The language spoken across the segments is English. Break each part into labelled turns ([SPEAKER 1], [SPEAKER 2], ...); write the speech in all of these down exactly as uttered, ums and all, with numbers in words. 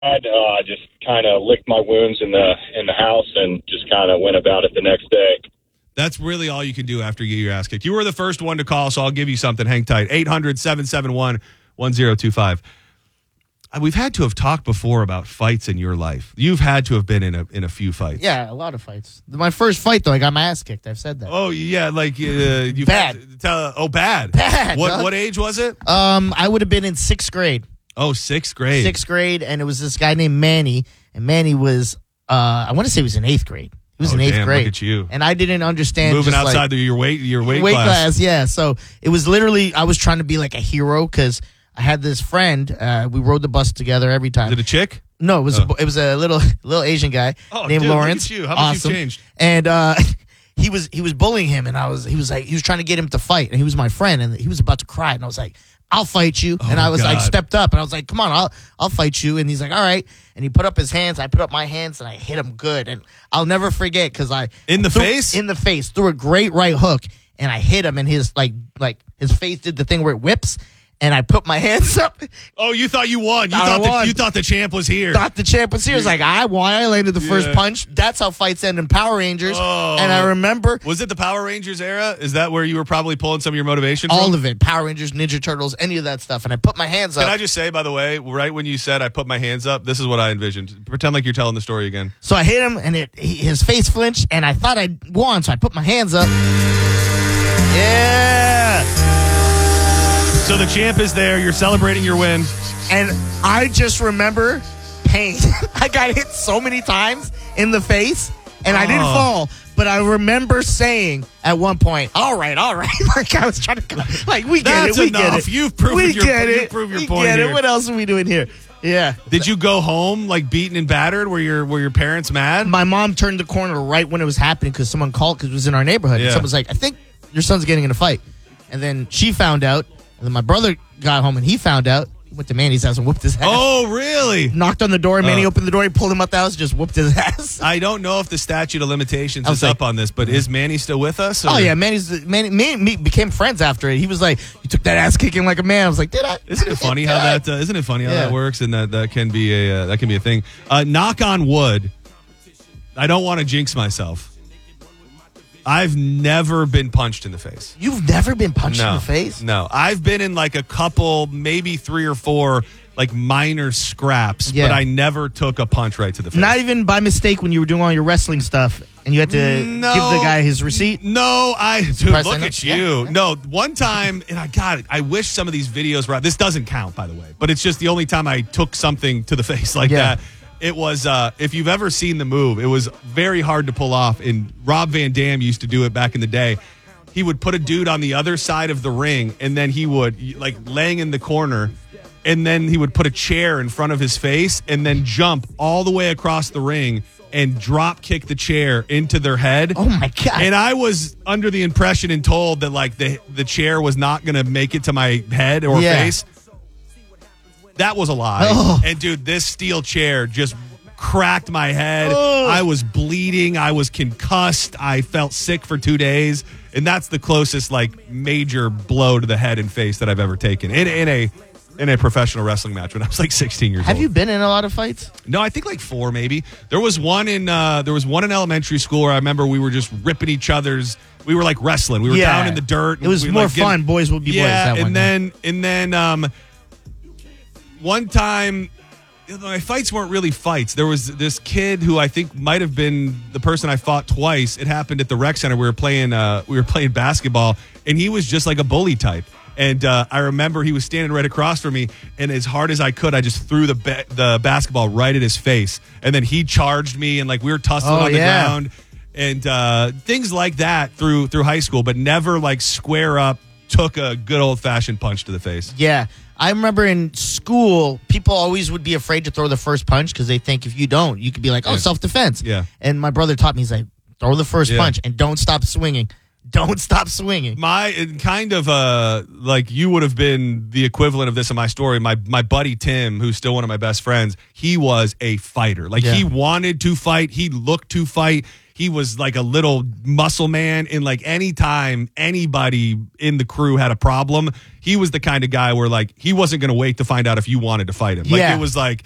[SPEAKER 1] uh, just kind of licked my wounds in the in the house and just kind of went about it the next day.
[SPEAKER 2] That's really all you can do after you get your ass kicked. You were the first one to call, so I'll give you something. Hang tight. eight hundred, seven seven one, one zero two five. We've had to have talked before about fights in your life. You've had to have been in a in a few fights.
[SPEAKER 3] Yeah, a lot of fights. My first fight, though, I got my ass kicked. I've said that.
[SPEAKER 2] Oh, yeah, like... Uh, you
[SPEAKER 3] bad.
[SPEAKER 2] Tell, oh, bad.
[SPEAKER 3] Bad.
[SPEAKER 2] What
[SPEAKER 3] huh?
[SPEAKER 2] What age was it?
[SPEAKER 3] Um, I would have been in sixth grade.
[SPEAKER 2] Oh, sixth grade.
[SPEAKER 3] Sixth grade, and it was this guy named Manny, and Manny was, uh, I want to say he was in eighth grade. He was
[SPEAKER 2] oh,
[SPEAKER 3] in eighth
[SPEAKER 2] damn,
[SPEAKER 3] grade.
[SPEAKER 2] Look at you.
[SPEAKER 3] And I didn't understand.
[SPEAKER 2] Moving
[SPEAKER 3] just
[SPEAKER 2] outside
[SPEAKER 3] like,
[SPEAKER 2] the, your weight your weight,
[SPEAKER 3] weight
[SPEAKER 2] class.
[SPEAKER 3] class. Yeah, so it was literally, I was trying to be like a hero because I had this friend. Uh, we rode the bus together every time.
[SPEAKER 2] Is it a chick?
[SPEAKER 3] No, it was
[SPEAKER 2] oh.
[SPEAKER 3] a, it was a little little Asian guy
[SPEAKER 2] oh,
[SPEAKER 3] named
[SPEAKER 2] dude,
[SPEAKER 3] Lawrence.
[SPEAKER 2] Look at you. How much
[SPEAKER 3] awesome.
[SPEAKER 2] you've changed?
[SPEAKER 3] And uh, he was he was bullying him, and I was he was like he was trying to get him to fight, and he was my friend, and he was about to cry, and I was like, I'll fight you,
[SPEAKER 2] oh,
[SPEAKER 3] and I was
[SPEAKER 2] God.
[SPEAKER 3] like stepped up, and I was like, come on, I'll I'll fight you, and he's like, all right, and he put up his hands, I put up my hands, and I hit him good, and I'll never forget because I
[SPEAKER 2] in the
[SPEAKER 3] threw,
[SPEAKER 2] face
[SPEAKER 3] in the face threw a great right hook, and I hit him, and his like like his face did the thing where it whips. And I put my hands up.
[SPEAKER 2] Oh, you thought you won. You
[SPEAKER 3] I
[SPEAKER 2] thought
[SPEAKER 3] won.
[SPEAKER 2] The, you thought the champ was here.
[SPEAKER 3] Thought the champ was here. It's like, I won. I landed the first
[SPEAKER 2] Yeah.
[SPEAKER 3] punch. That's how fights end in Power Rangers.
[SPEAKER 2] Oh.
[SPEAKER 3] And I remember
[SPEAKER 2] Was it the Power Rangers era? Is that where you were probably pulling some of your motivation
[SPEAKER 3] all
[SPEAKER 2] from?
[SPEAKER 3] of it. Power Rangers, Ninja Turtles, any of that stuff. And I put my hands up.
[SPEAKER 2] Can I just say, by the way, right when you said I put my hands up, this is what I envisioned. Pretend like you're telling the story again.
[SPEAKER 3] So I hit him, and it, he, his face flinched, and I thought I won, so I put my hands up. Yeah.
[SPEAKER 2] So the champ is there. You're celebrating your win.
[SPEAKER 3] And I just remember pain. I got hit so many times in the face, and I didn't
[SPEAKER 2] Oh.
[SPEAKER 3] fall. But I remember saying at one point, all right, all right. Like I was trying to, like, we get
[SPEAKER 2] That's
[SPEAKER 3] it, we
[SPEAKER 2] enough.
[SPEAKER 3] get it.
[SPEAKER 2] You've proven
[SPEAKER 3] we
[SPEAKER 2] your-
[SPEAKER 3] get
[SPEAKER 2] you've
[SPEAKER 3] it.
[SPEAKER 2] proved your
[SPEAKER 3] we
[SPEAKER 2] point
[SPEAKER 3] get
[SPEAKER 2] here.
[SPEAKER 3] it. What else are we doing here? Yeah.
[SPEAKER 2] Did you go home like beaten and battered? Were your were your parents mad?
[SPEAKER 3] My mom turned the corner right when it was happening because someone called because it was in our neighborhood.
[SPEAKER 2] Yeah.
[SPEAKER 3] And someone was like, I think your son's getting in a fight. And then she found out. And then my brother got home and he found out. He went to Manny's house and whooped his ass.
[SPEAKER 2] Oh, really?
[SPEAKER 3] Knocked on the door. Manny
[SPEAKER 2] Uh.
[SPEAKER 3] opened the door. He pulled him out the house, just whooped his ass.
[SPEAKER 2] I don't know if the statute of limitations
[SPEAKER 3] I was
[SPEAKER 2] is
[SPEAKER 3] like-
[SPEAKER 2] up on this, but is Manny still with us?
[SPEAKER 3] Oh
[SPEAKER 2] or-
[SPEAKER 3] yeah, Manny's Manny, me and me became friends after it. He was like, "You took that ass kicking like a man." I was like, "Did I?"
[SPEAKER 2] Isn't it funny how that? Uh, isn't it funny how
[SPEAKER 3] Yeah.
[SPEAKER 2] that works? And that, that can be a uh, that can be a thing. Uh, knock on wood. I don't want to jinx myself. I've never been punched in the face.
[SPEAKER 3] You've never been punched
[SPEAKER 2] No,
[SPEAKER 3] in the face?
[SPEAKER 2] no. I've been in like a couple, maybe three or four, like minor scraps,
[SPEAKER 3] Yeah.
[SPEAKER 2] but I never took a punch right to the face.
[SPEAKER 3] Not even by mistake when you were doing all your wrestling stuff and you had to
[SPEAKER 2] No.
[SPEAKER 3] give the guy his receipt.
[SPEAKER 2] No, I dude,
[SPEAKER 3] Press
[SPEAKER 2] look
[SPEAKER 3] enter.
[SPEAKER 2] at you.
[SPEAKER 3] Yeah.
[SPEAKER 2] No, one time, and I got it. I wish some of these videos were. This doesn't count, by the way, but it's just the only time I took something to the face like
[SPEAKER 3] Yeah.
[SPEAKER 2] that. It was, uh, if you've ever seen the move, it was very hard to pull off. And Rob Van Dam used to do it back in the day. He would put a dude on the other side of the ring, and then he would, like, laying in the corner, and then he would put a chair in front of his face and then jump all the way across the ring and drop kick the chair into their head.
[SPEAKER 3] Oh my God.
[SPEAKER 2] And I was under the impression and told that, like, the, the chair was not going to make it to my head or
[SPEAKER 3] Yeah.
[SPEAKER 2] face. That was a lie.
[SPEAKER 3] Oh.
[SPEAKER 2] And dude, this steel chair just cracked my head.
[SPEAKER 3] Oh.
[SPEAKER 2] I was bleeding. I was concussed. I felt sick for two days. And that's the closest like major blow to the head and face that I've ever taken in, in a in a professional wrestling match when I was like sixteen years
[SPEAKER 3] Have
[SPEAKER 2] old.
[SPEAKER 3] you been in a lot of fights?
[SPEAKER 2] No, I think like four maybe. There was one in uh, there was one in elementary school where I remember we were just ripping each other's. We were like wrestling. We were
[SPEAKER 3] Yeah.
[SPEAKER 2] down in the dirt.
[SPEAKER 3] It was
[SPEAKER 2] we,
[SPEAKER 3] more
[SPEAKER 2] like, get-
[SPEAKER 3] fun. Boys will be boys.
[SPEAKER 2] yeah,
[SPEAKER 3] That one
[SPEAKER 2] and
[SPEAKER 3] time.
[SPEAKER 2] then and then um, one time, my fights weren't really fights. There was this kid who I think might have been the person I fought twice. It happened at the rec center. We were playing uh, we were playing basketball, and he was just like a bully type. And uh, I remember he was standing right across from me, and as hard as I could, I just threw the ba- the basketball right at his face. And then he charged me, and like we were tussling
[SPEAKER 3] Oh,
[SPEAKER 2] on the
[SPEAKER 3] yeah.
[SPEAKER 2] ground, and uh, things like that through through high school, but never like square up. Took a good old fashioned punch to the face.
[SPEAKER 3] Yeah. I remember in school, people always would be afraid to throw the first punch because they think if you don't, you could be like, oh,
[SPEAKER 2] Yeah.
[SPEAKER 3] self-defense.
[SPEAKER 2] Yeah.
[SPEAKER 3] And my brother taught me, he's like, throw the first
[SPEAKER 2] Yeah.
[SPEAKER 3] punch and don't stop swinging. Don't stop swinging.
[SPEAKER 2] My it kind of uh like you would have been the equivalent of this in my story. My my buddy Tim, who's still one of my best friends, he was a fighter. Like
[SPEAKER 3] Yeah.
[SPEAKER 2] he wanted to fight. He looked to fight. He was like a little muscle man. And like anytime anybody in the crew had a problem, he was the kind of guy where like he wasn't going to wait to find out if you wanted to fight him. Like
[SPEAKER 3] Yeah.
[SPEAKER 2] it was like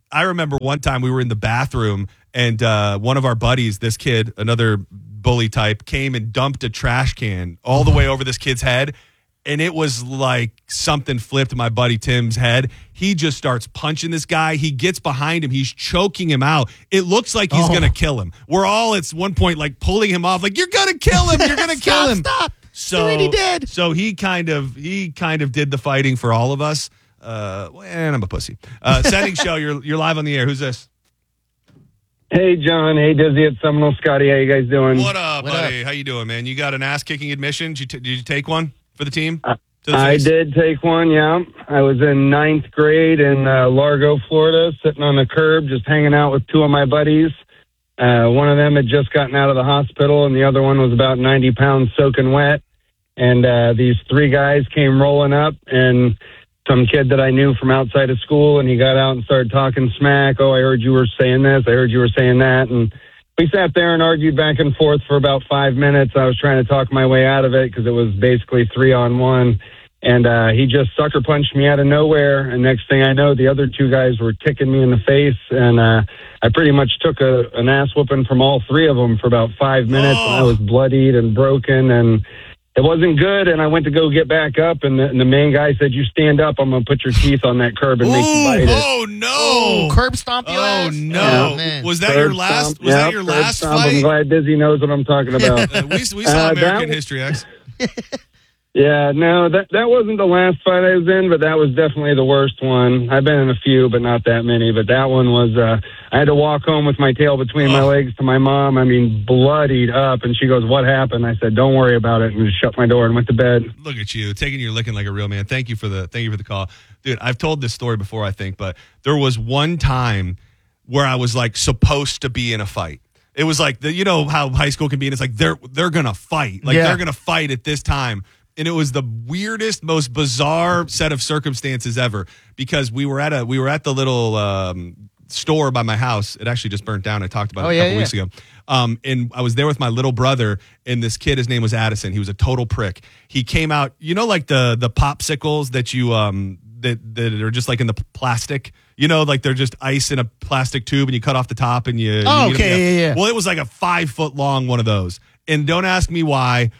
[SPEAKER 2] I remember one time we were in the bathroom and uh, one of our buddies, this kid, another bully type, came and dumped a trash can all the way over this kid's head. And it was like something flipped my buddy Tim's head. He just starts punching this guy. He gets behind him. He's choking him out. It looks like he's oh. going to kill him. We're all at one point like pulling him off. Like, you're going to kill him. You're going to kill him.
[SPEAKER 3] Stop.
[SPEAKER 2] So,
[SPEAKER 3] You're already dead.
[SPEAKER 2] So he kind of he kind of did the fighting for all of us. Uh, and I'm a pussy. Uh, Setting Show, you're, you're live on the air. Who's this?
[SPEAKER 4] Hey, John. Hey, Dizzy. It's Seminole Scotty. How you guys doing?
[SPEAKER 2] What up,
[SPEAKER 3] what
[SPEAKER 2] buddy?
[SPEAKER 3] Up?
[SPEAKER 2] How you doing, man? You got an ass-kicking admission? Did you, t- did you take one for the team?
[SPEAKER 4] Uh,
[SPEAKER 2] the
[SPEAKER 4] I did take one, yeah. I was in ninth grade in uh, Largo, Florida, sitting on the curb, just hanging out with two of my buddies. Uh, one of them had just gotten out of the hospital, and the other one was about ninety pounds soaking wet. And uh, these three guys came rolling up, and some kid that I knew from outside of school, and he got out and started talking smack. Oh, I heard you were saying this. I heard you were saying that. And we sat there and argued back and forth for about five minutes. I was trying to talk my way out of it because it was basically three on one. And uh, he just sucker punched me out of nowhere. And next thing I know, the other two guys were kicking me in the face. And uh, I pretty much took a, an ass whooping from all three of them for about five minutes.
[SPEAKER 2] Oh.
[SPEAKER 4] And I was bloodied and broken, and it wasn't good. And I went to go get back up, and the, and the main guy said, "You stand up. I'm going to put your teeth on that curb and
[SPEAKER 2] Ooh,
[SPEAKER 4] make you bite it."
[SPEAKER 2] Oh, no.
[SPEAKER 3] Oh, curb stomp your
[SPEAKER 2] Oh,
[SPEAKER 3] ass?
[SPEAKER 2] no.
[SPEAKER 3] Oh, man.
[SPEAKER 2] Was that
[SPEAKER 4] Curb
[SPEAKER 2] your last
[SPEAKER 4] stomp.
[SPEAKER 2] Was
[SPEAKER 4] Yep,
[SPEAKER 2] that your
[SPEAKER 4] curb
[SPEAKER 2] last
[SPEAKER 4] stomp.
[SPEAKER 2] fight?
[SPEAKER 4] I'm glad Dizzy knows what I'm talking about.
[SPEAKER 2] Uh, we, we saw
[SPEAKER 4] Uh,
[SPEAKER 2] American
[SPEAKER 4] that-
[SPEAKER 2] History X.
[SPEAKER 4] Yeah, no, that that wasn't the last fight I was in, but that was definitely the worst one. I've been in a few, but not that many. But that one was, uh, I had to walk home with my tail between my
[SPEAKER 2] Oh.
[SPEAKER 4] legs to my mom. I mean, bloodied up. And she goes, "What happened?" I said, "Don't worry about it," and just shut my door and went to bed.
[SPEAKER 2] Look at you, taking your licking like a real man. Thank you for the thank you for the call. Dude, I've told this story before, I think, but there was one time where I was like supposed to be in a fight. It was like the, you know how high school can be, and it's like they're they're gonna fight. Like
[SPEAKER 3] Yeah.
[SPEAKER 2] they're gonna fight at this time. And it was the weirdest, most bizarre set of circumstances ever, because we were at a we were at the little um, store by my house. It actually just burnt down. I talked about
[SPEAKER 3] Oh,
[SPEAKER 2] it a
[SPEAKER 3] yeah,
[SPEAKER 2] couple
[SPEAKER 3] yeah.
[SPEAKER 2] weeks ago. Um, and I was there with my little brother, and this kid, his name was Addison. He was a total prick. He came out, you know, like the the popsicles that you um that that are just like in the p- plastic. You know, like they're just ice in a plastic tube, and you cut off the top, and you.
[SPEAKER 3] Oh,
[SPEAKER 2] you eat 'em.
[SPEAKER 3] okay, yeah, yeah.
[SPEAKER 2] Well, it was like a five foot long one of those, and don't ask me why.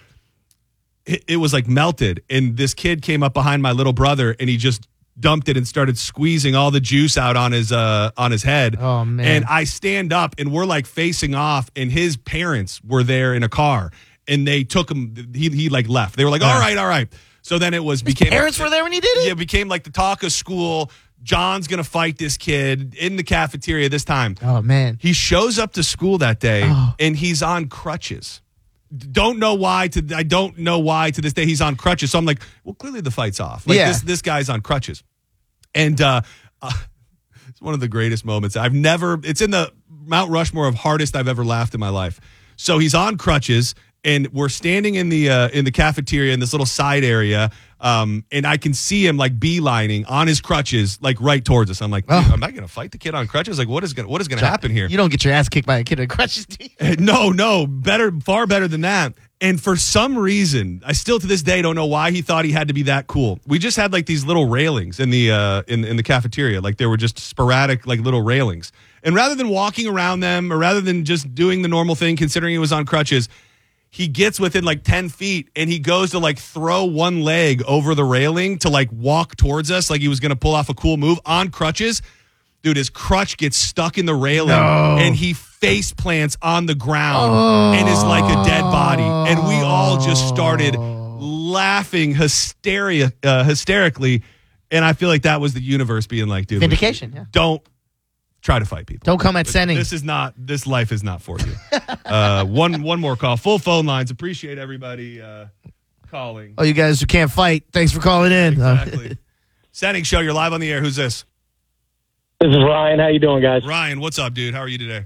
[SPEAKER 2] It, it was like melted, and this kid came up behind my little brother, and he just dumped it and started squeezing all the juice out on his uh on his head.
[SPEAKER 3] Oh, man.
[SPEAKER 2] And I stand up, and we're like facing off, and his parents were there in a car, and they took him. He he like left. They were like, all right, all right. So then it was became
[SPEAKER 3] Parents were there when he did it?
[SPEAKER 2] Yeah, it became like the talk of school. John's gonna fight this kid in the cafeteria this time.
[SPEAKER 3] Oh, man.
[SPEAKER 2] He shows up to school that day,
[SPEAKER 3] Oh.
[SPEAKER 2] and he's on crutches. Don't know why. To I don't know why to this day he's on crutches. So I'm like, well, clearly the fight's off. Like
[SPEAKER 3] Yeah.
[SPEAKER 2] this this guy's on crutches, and uh, uh, it's one of the greatest moments. I've never. It's in the Mount Rushmore of hardest I've ever laughed in my life. So he's on crutches, and we're standing in the uh, in the cafeteria in this little side area, um, and I can see him like beelining on his crutches, like right towards us. I'm like,
[SPEAKER 3] Oh.
[SPEAKER 2] am I going to fight the kid on crutches? Like, what is going what is going to happen here?
[SPEAKER 3] You don't get your ass kicked by a kid in crutches, do you?
[SPEAKER 2] No, no, better, far better than that. And for some reason, I still to this day don't know why he thought he had to be that cool. We just had like these little railings in the uh, in in the cafeteria, like they were just sporadic, like little railings. And rather than walking around them, or rather than just doing the normal thing, considering he was on crutches, he gets within like ten feet and he goes to like throw one leg over the railing to like walk towards us, like he was going to pull off a cool move on crutches. Dude, his crutch gets stuck in the railing,
[SPEAKER 3] No.
[SPEAKER 2] and he face plants on the ground and is like a dead body. And we all just started laughing hysteria, uh, hysterically. And I feel like that was the universe being like, dude,
[SPEAKER 3] Vindication, yeah.
[SPEAKER 2] don't try to fight people.
[SPEAKER 3] Don't come at sending.
[SPEAKER 2] This is not, this life is not for you. uh, one, one more call. Full phone lines. Appreciate everybody uh, calling.
[SPEAKER 3] Oh, you guys who can't fight, thanks for calling in.
[SPEAKER 2] Exactly. Setting Show, you're live on the air. Who's this?
[SPEAKER 5] This is Ryan. How you doing, guys?
[SPEAKER 2] Ryan, what's up, dude? How are you today?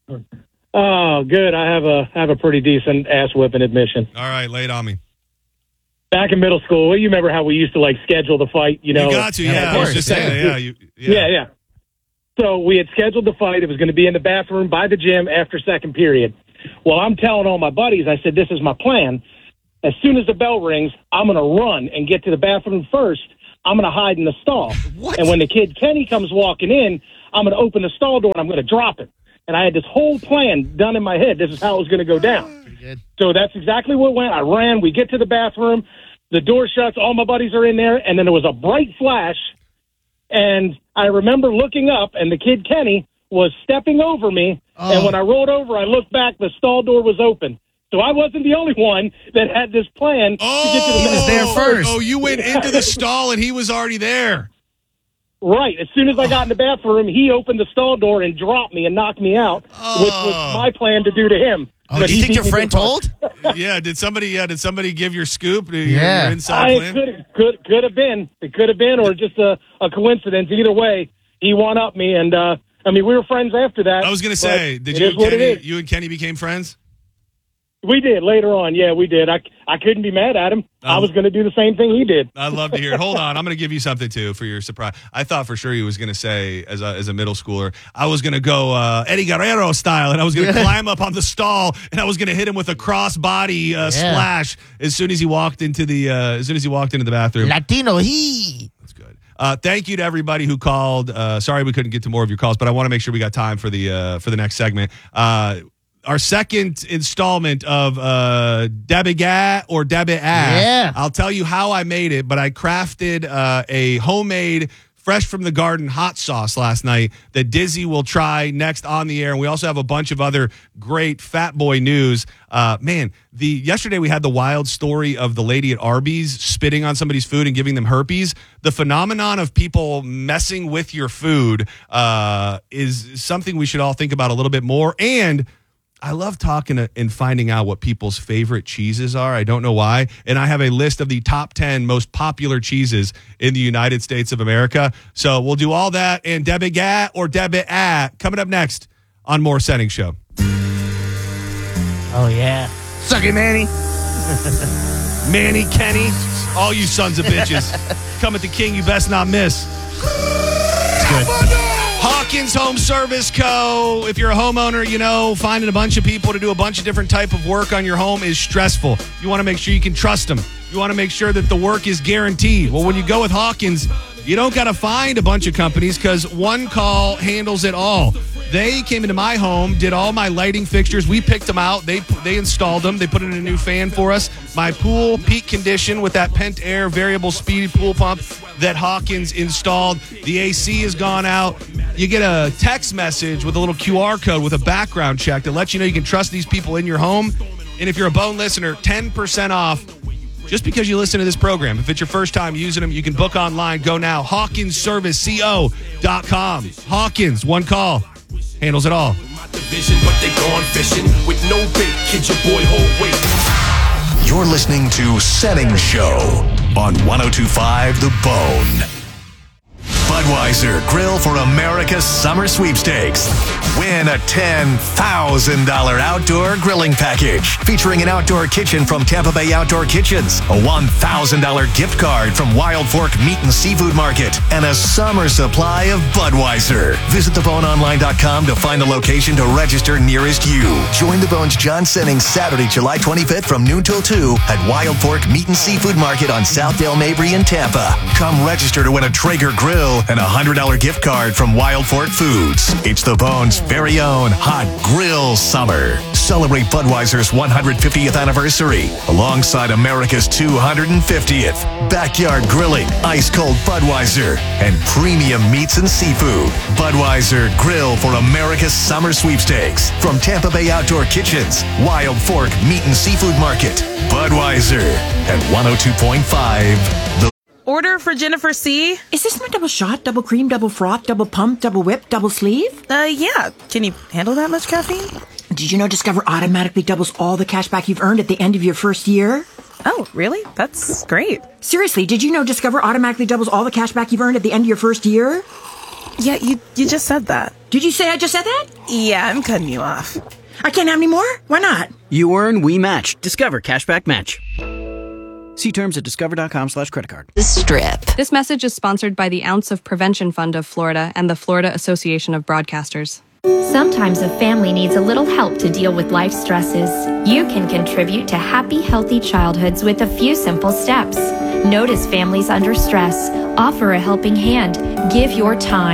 [SPEAKER 5] Oh, good. I have a have a pretty decent ass whipping admission.
[SPEAKER 2] All right, lay it on me.
[SPEAKER 5] Back in middle school, well, you remember how we used to like schedule the fight? You know,
[SPEAKER 2] You got to, yeah.
[SPEAKER 3] of
[SPEAKER 2] I was
[SPEAKER 3] course,
[SPEAKER 2] just
[SPEAKER 3] yeah.
[SPEAKER 2] saying, yeah. You,
[SPEAKER 5] yeah, yeah. So we had scheduled the fight. It was going to be in the bathroom by the gym after second period. Well, I'm telling all my buddies, I said, this is my plan. As soon as the bell rings, I'm going to run and get to the bathroom first. I'm going to hide in the stall.
[SPEAKER 2] What?
[SPEAKER 5] And when the kid Kenny comes walking in, I'm going to open the stall door and I'm going to drop it. And I had this whole plan done in my head. This is how it was going to go down.
[SPEAKER 3] Pretty good.
[SPEAKER 5] So that's exactly what went. I ran. We get to the bathroom. The door shuts. All my buddies are in there. And then there was a bright flash. And I remember looking up, and the kid, Kenny, was stepping over me.
[SPEAKER 3] Oh.
[SPEAKER 5] And when I rolled over, I looked back. The stall door was open. So I wasn't the only one that had this plan
[SPEAKER 2] Oh,
[SPEAKER 5] to get to the
[SPEAKER 3] He was there first.
[SPEAKER 2] Oh, you went into the stall and he was already there.
[SPEAKER 5] Right. As soon as I got in the bathroom, he opened the stall door and dropped me and knocked me out,
[SPEAKER 2] Oh.
[SPEAKER 5] which was my plan to do to him.
[SPEAKER 3] Oh,
[SPEAKER 5] But
[SPEAKER 3] do you
[SPEAKER 5] he
[SPEAKER 3] think
[SPEAKER 5] beat
[SPEAKER 3] your
[SPEAKER 5] me to
[SPEAKER 3] friend
[SPEAKER 5] the punch.
[SPEAKER 3] told?
[SPEAKER 2] Yeah, did somebody yeah, did somebody give your scoop? Your,
[SPEAKER 3] Yeah.
[SPEAKER 2] your inside
[SPEAKER 5] I
[SPEAKER 2] plan?
[SPEAKER 5] could could could have been. It could have been, or just a, a coincidence. Either way, he won up me, and uh, I mean, we were friends after that.
[SPEAKER 2] I was going to
[SPEAKER 5] but
[SPEAKER 2] say, did
[SPEAKER 5] it
[SPEAKER 2] you
[SPEAKER 5] is
[SPEAKER 2] and,
[SPEAKER 5] what it
[SPEAKER 2] Kenny,
[SPEAKER 5] is.
[SPEAKER 2] you and Kenny became friends?
[SPEAKER 5] We did later on. Yeah, we did. I, I couldn't be mad at him. I
[SPEAKER 2] Um,
[SPEAKER 5] was going to do the same thing he did.
[SPEAKER 2] I'd love to hear it. Hold on. I'm going to give you something, too, for your surprise. I thought for sure he was going to say, as a, as a middle schooler, I was going to go uh, Eddie Guerrero style, and I was going to
[SPEAKER 3] Yeah.
[SPEAKER 2] climb up on the stall, and I was going to hit him with a cross-body uh, splash as soon as he walked into the uh, as soon as he walked into the bathroom.
[SPEAKER 3] Latino, he.
[SPEAKER 2] That's good. Uh, thank you to everybody who called. Uh, sorry we couldn't get to more of your calls, but I want to make sure we got time for the uh, for the next segment. Uh, our second installment of uh, Debigat or Debit
[SPEAKER 3] Yeah.
[SPEAKER 2] I'll tell you how I made it, but I crafted uh, a homemade fresh from the garden hot sauce last night that Dizzy will try next on the air. And we also have a bunch of other great Fat Boy news. Uh, man, the yesterday we had the wild story of the lady at Arby's spitting on somebody's food and giving them herpes. The phenomenon of people messing with your food uh, is something we should all think about a little bit more. And I love talking to, and finding out what people's favorite cheeses are. I don't know why. And I have a list of the top ten most popular cheeses in the United States of America. So we'll do all that and Debigat or Debit at coming up next on More Setting Show.
[SPEAKER 3] Oh, yeah. Suck it, Manny.
[SPEAKER 2] Manny, Kenny, all you sons of bitches. Come at the king, you best not miss.
[SPEAKER 3] It's good.
[SPEAKER 2] Hawkins Home Service Co. If you're a homeowner, you know, finding a bunch of people to do a bunch of different type of work on your home is stressful. You want to make sure you can trust them. You want to make sure that the work is guaranteed. Well, when you go with Hawkins, you don't got to find a bunch of companies because one call handles it all. They came into my home, did all my lighting fixtures. We picked them out. They they installed them. They put in a new fan for us. My pool, peak condition with that Pent Air variable speed pool pump that Hawkins installed. The A C has gone out. You get a text message with a little Q R code with a background check that lets you know you can trust these people in your home. And if you're a Bone listener, ten percent off just because you listen to this program. If it's your first time using them, you can book online. Go now. Hawkins Service Co dot com. Hawkins, one call. Handles it all.
[SPEAKER 6] My division, but they gone fishing with no bait. Kid your boy whole weight.
[SPEAKER 7] You're listening to Setting Show on one oh two point five The Bone. Budweiser Grill for America's Summer Sweepstakes. Win a ten thousand dollars outdoor grilling package featuring an outdoor kitchen from Tampa Bay Outdoor Kitchens, a one thousand dollars gift card from Wild Fork Meat and Seafood Market, and a summer supply of Budweiser. Visit the bone online dot com to find a location to register nearest you. Join the Bone's John Sennings Saturday, July twenty-fifth from noon till two at Wild Fork Meat and Seafood Market on Southdale Mabry in Tampa. Come register to win a Traeger grill and a one hundred dollars gift card from Wild Fork Foods. It's the Bone's very own Hot Grill Summer. Celebrate Budweiser's one hundred fiftieth anniversary alongside America's two hundred fiftieth. Backyard grilling, ice cold Budweiser, and premium meats and seafood. Budweiser Grill for America's Summer Sweepstakes from Tampa Bay Outdoor Kitchens, Wild Fork Meat and Seafood Market. Budweiser at one oh two point five The
[SPEAKER 8] Order for Jennifer C.
[SPEAKER 9] Is this my double shot, double cream, double froth, double pump, double whip, double sleeve?
[SPEAKER 8] Uh, yeah. Can you handle that much caffeine?
[SPEAKER 9] Did you know Discover automatically doubles all the cash back you've earned at the end of your first year?
[SPEAKER 8] Oh, really? That's great.
[SPEAKER 9] Seriously, did you know Discover automatically doubles all the cash back you've earned at the end of your first year?
[SPEAKER 8] Yeah, you you just said that.
[SPEAKER 9] Did you say I just said that?
[SPEAKER 8] Yeah, I'm cutting you off.
[SPEAKER 9] I can't have any more? Why not?
[SPEAKER 10] You earn, we match. Discover Cashback Match. See terms at discover.com slash credit card.
[SPEAKER 11] The Strip.
[SPEAKER 12] This message is sponsored by the Ounce of Prevention Fund of Florida and the Florida Association of Broadcasters.
[SPEAKER 13] Sometimes a family needs a little help to deal with life stresses. You can contribute to happy, healthy childhoods with a few simple steps. Notice families under stress. Offer a helping hand. Give your time.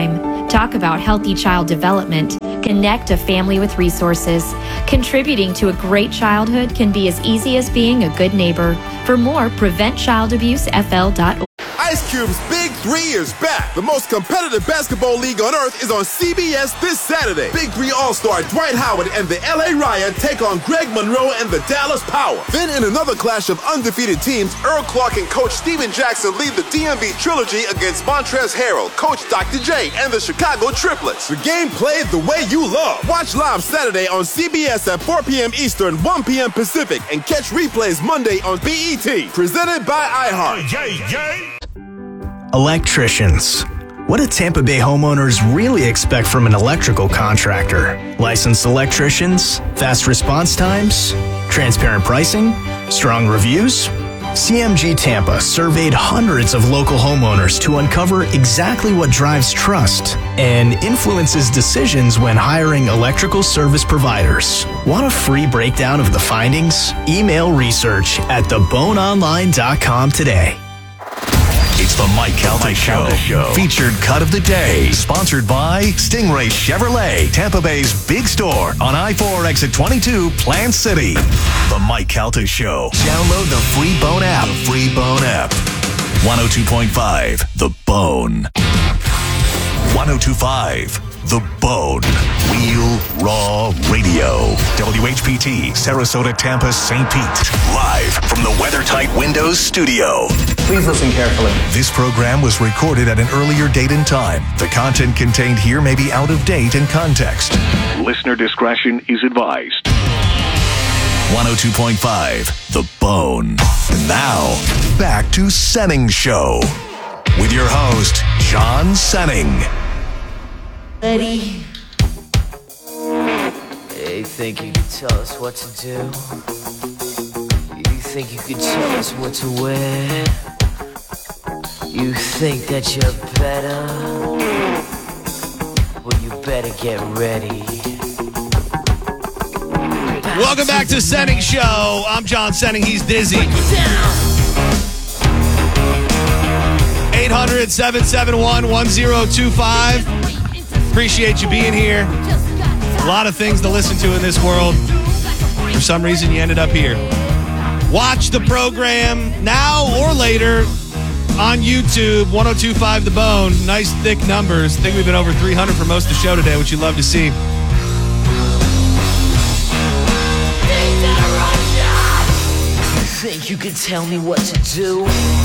[SPEAKER 13] Talk about healthy child development. Connect a family with resources. Contributing to a great childhood can be as easy as being a good neighbor. For more, prevent child abuse F L dot org.
[SPEAKER 11] Ice Cube's Big Three is back. The most competitive basketball league on earth is on C B S this Saturday. Big Three All-Star Dwight Howard and the L A Riot take on Greg Monroe and the Dallas Power. Then in another clash of undefeated teams, Earl Clark and Coach Steven Jackson lead the D M V Trilogy against Montrezl Harrell, Coach Doctor J, and the Chicago Triplets. The game played the way you love. Watch live Saturday on C B S at four p.m. Eastern, one p.m. Pacific, and catch replays Monday on B E T. Presented by iHeart.
[SPEAKER 6] Yay, yay.
[SPEAKER 14] Electricians. What do Tampa Bay homeowners really expect from an electrical contractor? Licensed electricians? Fast response times? Transparent pricing? Strong reviews? C M G Tampa surveyed hundreds of local homeowners to uncover exactly what drives trust and influences decisions when hiring electrical service providers. Want a free breakdown of the findings? Email research at the bone online dot com today.
[SPEAKER 7] It's the Mike Calta Show. Show. Featured cut of the day. Sponsored by Stingray Chevrolet, Tampa Bay's big store on I four exit twenty-two, Plant City. The Mike Calta Show. Download the free Bone app. The free Bone app. one oh two point five, The Bone. one oh two point five, The Bone. Real Raw Radio. W H P T, Sarasota, Tampa, Saint Pete. Live from the WeatherTight Windows studio.
[SPEAKER 15] Please listen carefully.
[SPEAKER 7] This program was recorded at an earlier date and time. The content contained here may be out of date in context. Listener discretion is advised. one oh two point five, The Bone. And now, back to Senning Show. With your host, John Senning.
[SPEAKER 16] Ready? Hey, think you could tell us what to do? You think you could tell us what to wear? You think that you're better? Well, you better get ready.
[SPEAKER 2] Welcome back to Senning Show. I'm John Senning. He's Dizzy. eight hundred, seven seven one, one oh two five. Appreciate you being here. A lot of things to listen to in this world. For some reason, you ended up here. Watch the program now or later on YouTube, one oh two point five The Bone. Nice thick numbers. I think we've been over three hundred for most of the show today, which you'd love to see.
[SPEAKER 16] You think you could tell me what to do?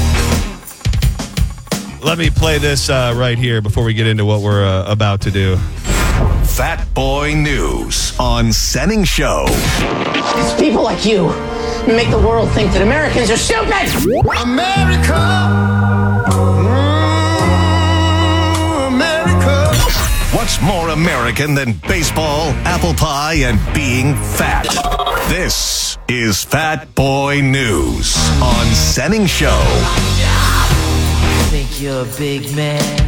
[SPEAKER 2] Let me play this uh, right here before we get into what we're uh, about to do.
[SPEAKER 7] Fat Boy News on Senning Show.
[SPEAKER 17] It's people like you who make the world think that Americans are stupid.
[SPEAKER 6] America. Mm, America.
[SPEAKER 7] What's more American than baseball, apple pie, and being fat? This is Fat Boy News on Senning Show.
[SPEAKER 16] Think you're a big man?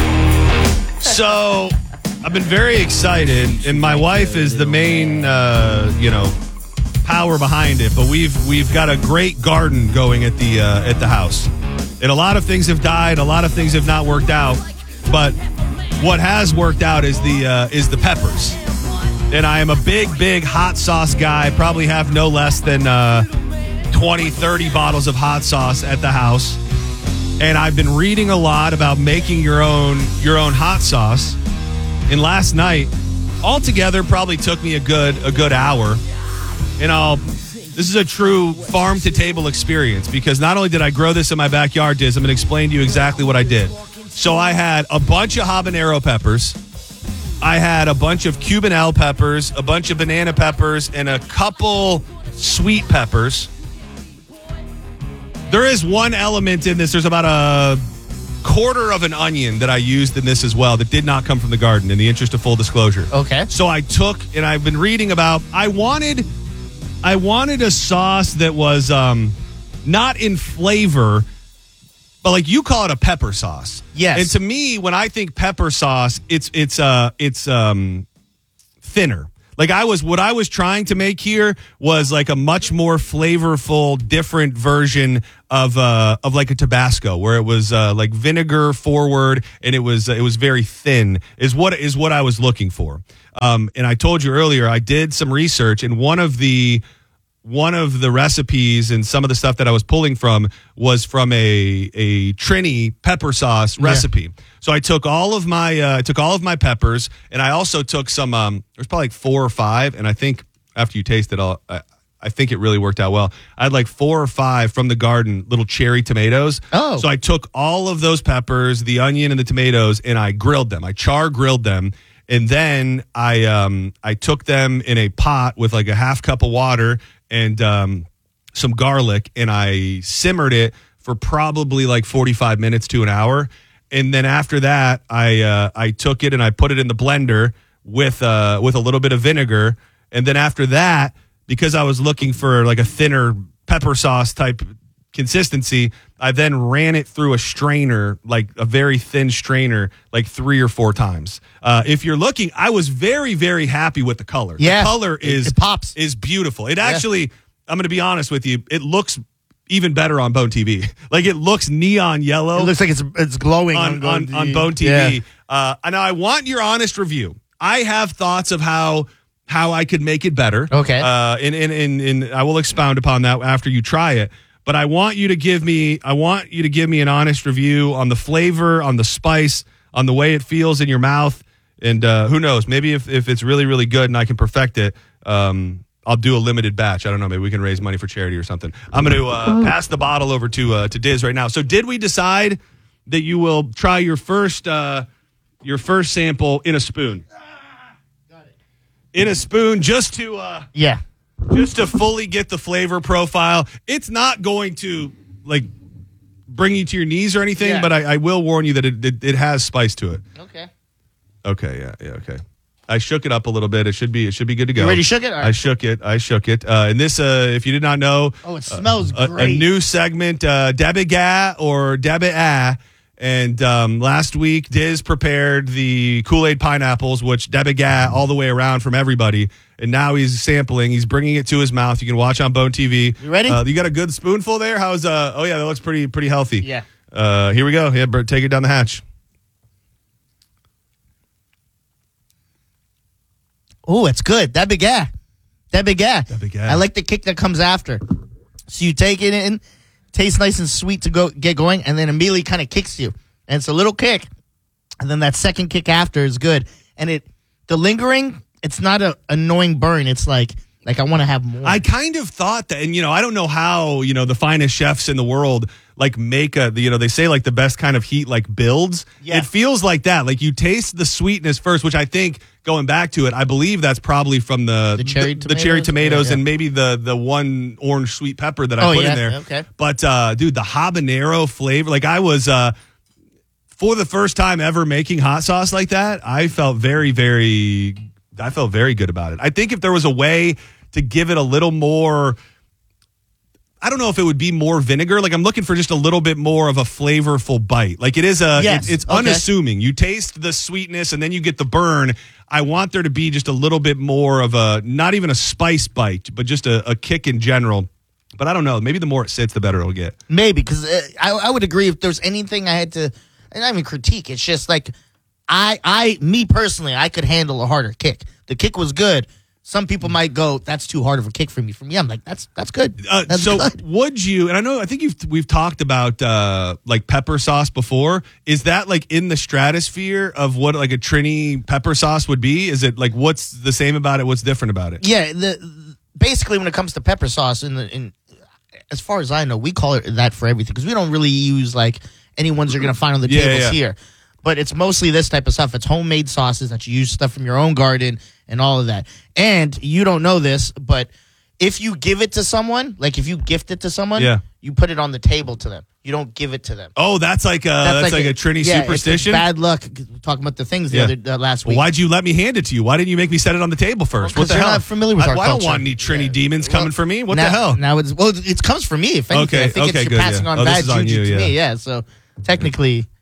[SPEAKER 2] So, I've been very excited, and my wife is the main, uh, you know, power behind it. But we've we've got a great garden going at the uh, at the house, and a lot of things have died, a lot of things have not worked out. But what has worked out is the uh, is the peppers, and I am a big, big hot sauce guy. Probably have no less than uh, twenty, thirty bottles of hot sauce at the house. And I've been reading a lot about making your own your own hot sauce. And last night, altogether, probably took me a good a good hour. And I'll this is a true farm to table experience, because not only did I grow this in my backyard, Diz, I'm going to explain to you exactly what I did. So I had a bunch of habanero peppers. I had a bunch of Cubanelle peppers, a bunch of banana peppers, and a couple sweet peppers. There is one element in this. There's about a quarter of an onion that I used in this as well that did not come from the garden, in the interest of full disclosure.
[SPEAKER 3] Okay.
[SPEAKER 2] So I took, and I've been reading about, I wanted I wanted a sauce that was um, not in flavor, but like you call it a pepper sauce.
[SPEAKER 3] Yes.
[SPEAKER 2] And to me, when I think pepper sauce, it's it's uh it's um thinner. Like I was, what I was trying to make here was like a much more flavorful, different version of uh of like a Tabasco, where it was uh, like vinegar forward, and it was uh, it was very thin. Is what is what I was looking for. Um, and I told you earlier, I did some research, and one of the one of the recipes and some of the stuff that I was pulling from was from a a Trini pepper sauce recipe. Yeah. So I took all of my uh, I took all of my peppers, and I also took some. Um, there's probably like four or five, and I think after you taste it all, I, I think it really worked out well. I had like four or five from the garden, little cherry tomatoes.
[SPEAKER 3] Oh,
[SPEAKER 2] so I took all of those peppers, the onion, and the tomatoes, and I grilled them. I char grilled them. And then I um, I took them in a pot with like a half cup of water and um, some garlic, and I simmered it for probably like forty-five minutes to an hour. And then after that, I uh, I took it and I put it in the blender with uh, with a little bit of vinegar. And then after that, because I was looking for like a thinner pepper sauce type consistency, I then ran it through a strainer, like a very thin strainer, like three or four times. Uh, if you're looking, I was very, very happy with the color.
[SPEAKER 3] Yeah,
[SPEAKER 2] the color is
[SPEAKER 3] it, it pops.
[SPEAKER 2] is beautiful. It actually, yeah. I'm going to be honest with you, it looks even better on Bone T V. Like it looks neon yellow.
[SPEAKER 3] It looks like it's it's glowing
[SPEAKER 2] on
[SPEAKER 3] on,
[SPEAKER 2] on, on Bone T V. Yeah. Uh, now I want your honest review. I have thoughts of how how I could make it better.
[SPEAKER 3] Okay,
[SPEAKER 2] uh, and, and and and I will expound upon that after you try it. But I want you to give me I want you to give me an honest review on the flavor, on the spice, on the way it feels in your mouth. And uh, who knows, maybe if, if it's really, really good and I can perfect it, um, I'll do a limited batch. I don't know, maybe we can raise money for charity or something. I'm going to uh, pass the bottle over to uh, to Diz right now. So did we decide that you will try your first uh, your first sample in a spoon? Got it. In a spoon, just to uh,
[SPEAKER 3] yeah.
[SPEAKER 2] Just to fully get the flavor profile. It's not going to like bring you to your knees or anything, yeah. but I, I will warn you that it, it it has spice to it.
[SPEAKER 3] Okay.
[SPEAKER 2] Okay. Yeah. Yeah. Okay. I shook it up a little bit. It should be. It should be good to go.
[SPEAKER 3] You already shook it? All right.
[SPEAKER 2] I shook it. I shook it. Uh, and this, uh, if you did not know,
[SPEAKER 3] oh, it smells
[SPEAKER 2] uh,
[SPEAKER 3] great.
[SPEAKER 2] A, a new segment, uh, Debiga or Debi-a. And um, last week, Diz prepared the Kool-Aid pineapples, which Debiga all the way around from everybody. And now he's sampling. He's bringing it to his mouth. You can watch on Bone T V.
[SPEAKER 3] You ready?
[SPEAKER 2] Uh, you got a good spoonful there? How's uh? Oh yeah, that looks pretty pretty healthy.
[SPEAKER 3] Yeah.
[SPEAKER 2] Uh, here we go. Yeah, Bert, take it down the hatch.
[SPEAKER 3] Oh, it's good. Debiga. Debiga.
[SPEAKER 2] Debiga.
[SPEAKER 3] I like the kick that comes after. So you take it in, tastes nice and sweet to go get going, and then immediately kind of kicks you. And it's a little kick, and then that second kick after is good. And it, the lingering, it's not a annoying burn. It's like, like I want to have more.
[SPEAKER 2] I kind of thought that, and you know, I don't know how, you know, the finest chefs in the world like make a, you know, they say like the best kind of heat like builds.
[SPEAKER 3] Yeah.
[SPEAKER 2] It feels like that. Like you taste the sweetness first, which I think going back to it, I believe that's probably from the
[SPEAKER 3] the cherry
[SPEAKER 2] the,
[SPEAKER 3] tomatoes,
[SPEAKER 2] the cherry tomatoes
[SPEAKER 3] yeah, yeah.
[SPEAKER 2] and maybe the the one orange sweet pepper that I
[SPEAKER 3] oh,
[SPEAKER 2] put
[SPEAKER 3] yeah?
[SPEAKER 2] in there.
[SPEAKER 3] Okay.
[SPEAKER 2] But uh, dude, the habanero flavor, like I was uh, for the first time ever making hot sauce like that, I felt very, very, I felt very good about it. I think if there was a way to give it a little more, I don't know if it would be more vinegar. Like I'm looking for just a little bit more of a flavorful bite. Like it is a,
[SPEAKER 3] yes.
[SPEAKER 2] it, it's
[SPEAKER 3] okay.
[SPEAKER 2] unassuming. You taste the sweetness and then you get the burn. I want there to be just a little bit more of a, not even a spice bite, but just a, a kick in general. But I don't know. Maybe the more it sits, the better it'll get.
[SPEAKER 3] Maybe, because uh, I, I would agree if there's anything I had to, and I mean critique. It's just like, I, I, me personally, I could handle a harder kick. The kick was good. Some people might go, that's too hard of a kick for me. For me, I'm like, that's that's good.
[SPEAKER 2] Uh,
[SPEAKER 3] that's
[SPEAKER 2] so
[SPEAKER 3] good.
[SPEAKER 2] would you, and I know, I think you've we've talked about uh, like pepper sauce before. Is that like in the stratosphere of what like a Trini pepper sauce would be? Is it like, what's the same about it? What's different about it?
[SPEAKER 3] Yeah, the basically when it comes to pepper sauce, in the in as far as I know, we call it that for everything because we don't really use like any ones you're going to find on the
[SPEAKER 2] Yeah,
[SPEAKER 3] tables
[SPEAKER 2] yeah.
[SPEAKER 3] here. But it's mostly this type of stuff. It's homemade sauces that you use stuff from your own garden and all of that. And you don't know this, but if you give it to someone, like if you gift it to someone,
[SPEAKER 2] Yeah.
[SPEAKER 3] you put it on the table to them. You don't give it to them.
[SPEAKER 2] Oh, that's like a that's, like, a, Trini
[SPEAKER 3] yeah,
[SPEAKER 2] superstition.
[SPEAKER 3] It's like bad luck. We're talking about the things the
[SPEAKER 2] Yeah.
[SPEAKER 3] other uh, last
[SPEAKER 2] Well,
[SPEAKER 3] week.
[SPEAKER 2] why'd you let me hand it to you? Why didn't you make me set it on the table first?
[SPEAKER 3] Well,
[SPEAKER 2] what the
[SPEAKER 3] 'cause you're
[SPEAKER 2] hell?
[SPEAKER 3] not familiar with
[SPEAKER 2] I,
[SPEAKER 3] our
[SPEAKER 2] well, I don't
[SPEAKER 3] culture.
[SPEAKER 2] want any Trini demons coming for me. What
[SPEAKER 3] now,
[SPEAKER 2] the hell?
[SPEAKER 3] Now it's well, it comes from me. If anything,
[SPEAKER 2] Okay,
[SPEAKER 3] I think
[SPEAKER 2] okay,
[SPEAKER 3] it's
[SPEAKER 2] good,
[SPEAKER 3] you're passing
[SPEAKER 2] yeah.
[SPEAKER 3] on
[SPEAKER 2] Oh, this
[SPEAKER 3] bad
[SPEAKER 2] is on
[SPEAKER 3] juju
[SPEAKER 2] you,
[SPEAKER 3] to
[SPEAKER 2] yeah.
[SPEAKER 3] me. Yeah, so technically,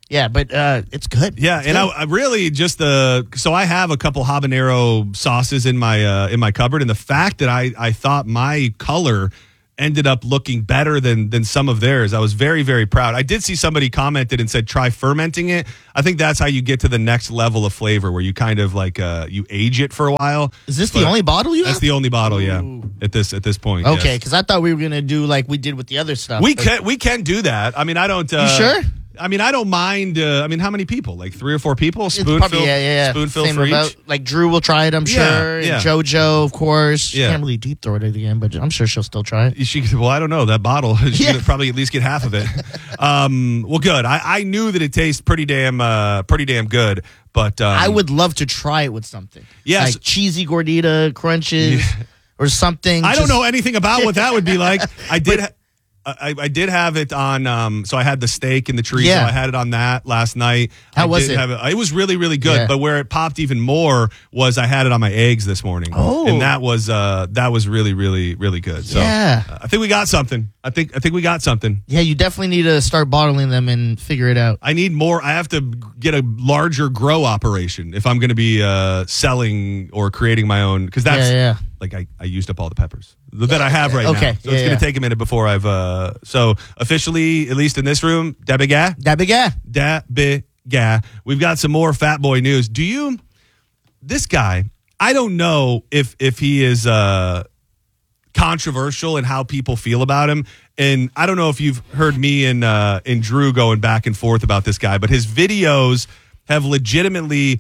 [SPEAKER 3] Yeah, but uh, it's good.
[SPEAKER 2] Yeah,
[SPEAKER 3] it's
[SPEAKER 2] and
[SPEAKER 3] good.
[SPEAKER 2] I, I really just the so I have a couple habanero sauces in my uh, in my cupboard, and the fact that I I thought my color ended up looking better than than some of theirs, I was very very proud. I did see somebody commented and said try fermenting it. I think that's how you get to the next level of flavor, where you kind of like uh, you age it for a while.
[SPEAKER 3] Is this
[SPEAKER 2] But
[SPEAKER 3] the only bottle you
[SPEAKER 2] That's
[SPEAKER 3] have?
[SPEAKER 2] the only bottle, yeah. At this at this point,
[SPEAKER 3] Okay,
[SPEAKER 2] yes.
[SPEAKER 3] because I thought we were gonna do like we did with the other stuff.
[SPEAKER 2] We
[SPEAKER 3] but-
[SPEAKER 2] can we can do that. I mean, I don't. Uh,
[SPEAKER 3] You sure?
[SPEAKER 2] I mean, I don't mind. Uh, I mean, how many people? Like three or four people?
[SPEAKER 3] It's
[SPEAKER 2] Spoonful.
[SPEAKER 3] probably, yeah, yeah, yeah.
[SPEAKER 2] Spoonful
[SPEAKER 3] Same
[SPEAKER 2] for
[SPEAKER 3] about-
[SPEAKER 2] each.
[SPEAKER 3] Like Drew will try it, I'm
[SPEAKER 2] Yeah,
[SPEAKER 3] sure.
[SPEAKER 2] yeah.
[SPEAKER 3] And JoJo, of course.
[SPEAKER 2] Yeah.
[SPEAKER 3] Can't really deep throw it again, but I'm sure she'll still try it.
[SPEAKER 2] She, well, I don't know that bottle. She could probably at least get half of it. um, well, good. I, I knew that it tastes pretty damn, uh, pretty damn good. But um,
[SPEAKER 3] I would love to try it with something.
[SPEAKER 2] Yes.
[SPEAKER 3] Like cheesy gordita crunches or something.
[SPEAKER 2] I don't
[SPEAKER 3] just-
[SPEAKER 2] know anything about what that would be like. I did. Ha- I, I did have it on. Um, so I had the steak and the chorizo.
[SPEAKER 3] Yeah.
[SPEAKER 2] I had it on that last night.
[SPEAKER 3] How
[SPEAKER 2] I
[SPEAKER 3] was
[SPEAKER 2] did
[SPEAKER 3] it?
[SPEAKER 2] Have it? It was really, really good.
[SPEAKER 3] Yeah.
[SPEAKER 2] But where it popped even more was I had it on my eggs this morning.
[SPEAKER 3] Oh.
[SPEAKER 2] and that was uh, that was really, really, really good. So
[SPEAKER 3] Yeah.
[SPEAKER 2] uh, I think we got something. I think I think we got something.
[SPEAKER 3] Yeah, you definitely need to start bottling them and figure it out.
[SPEAKER 2] I need more. I have to get a larger grow operation if I'm going to be uh, selling or creating my own. Because that's
[SPEAKER 3] Yeah, yeah.
[SPEAKER 2] like I, I used up all the peppers that I have right
[SPEAKER 3] Okay,
[SPEAKER 2] now. So
[SPEAKER 3] yeah,
[SPEAKER 2] it's going
[SPEAKER 3] yeah.
[SPEAKER 2] to take a minute before I've. Uh, so officially, at least in this room, Dabiga.
[SPEAKER 3] Dabiga.
[SPEAKER 2] Dabiga. We've got some more Fat Boy news. Do you? This guy, I don't know if if he is. Uh, controversial in how people feel about him, and I don't know if you've heard me and uh and Drew going back and forth about this guy, but his videos have legitimately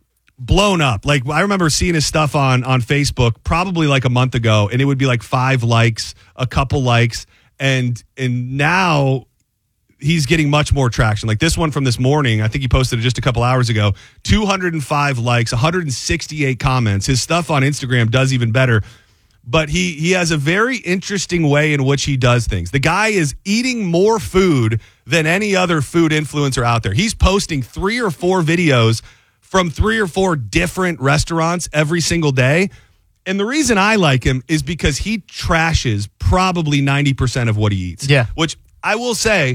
[SPEAKER 2] blown up. Like I remember seeing his stuff on on Facebook probably like a month ago, and it would be like five likes, a couple likes, and and now he's getting much more traction. Like this one from this morning, I think he posted it just a couple hours ago, two hundred five likes, one hundred sixty-eight comments. His stuff on Instagram does even better. But he he has a very interesting way in which he does things. The guy is eating more food than any other food influencer out there. He's posting three or four videos from three or four different restaurants every single day. And the reason I like him is because he trashes probably ninety percent of what he eats.
[SPEAKER 3] Yeah.
[SPEAKER 2] Which I will say,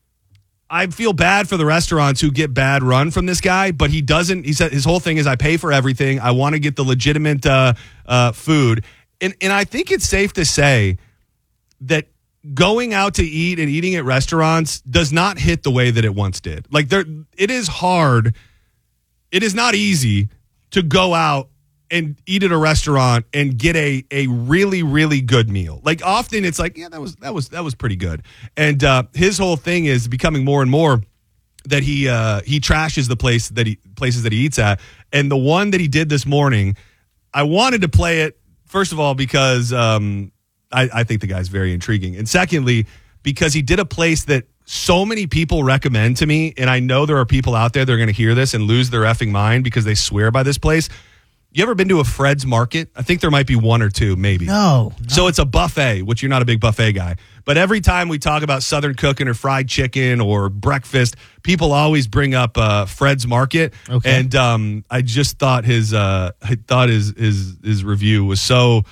[SPEAKER 2] I feel bad for the restaurants who get bad run from this guy, but he doesn't. He said his whole thing is I pay for everything. I want to get the legitimate uh, uh, food. And and I think it's safe to say that going out to eat and eating at restaurants does not hit the way that it once did. Like there, it is hard. It is not easy to go out and eat at a restaurant and get a a really really good meal. Like often it's like, yeah, that was that was that was pretty good. And uh, his whole thing is becoming more and more that he uh, he trashes the place that he places that he eats at. And the one that he did this morning, I wanted to play it. First of all, because um, I, I think the guy's very intriguing. And secondly, because he did a place that so many people recommend to me, and I know there are people out there that are going to hear this and lose their effing mind because they swear by this place. You ever been to a Fred's Market? I think there might be one or two, maybe.
[SPEAKER 3] No, no.
[SPEAKER 2] So it's a buffet, which you're not a big buffet guy. But every time we talk about Southern cooking or fried chicken or breakfast, people always bring up uh, Fred's Market.
[SPEAKER 3] Okay.
[SPEAKER 2] And um, I just thought his uh, I thought his his his review was so